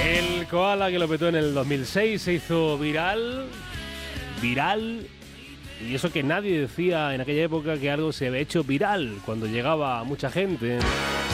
El koala que lo petó en el 2006 se hizo viral, y eso que nadie decía en aquella época que algo se había hecho viral cuando llegaba a mucha gente.